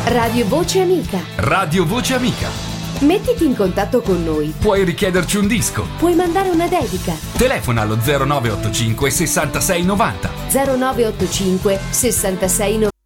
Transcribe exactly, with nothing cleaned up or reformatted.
Radio Voce Amica. Radio Voce Amica. Mettiti in contatto con noi. Puoi richiederci un disco. Puoi mandare una dedica. Telefona allo zero nove otto cinque sessantasei novanta. zero nove otto cinque sessantasei novanta.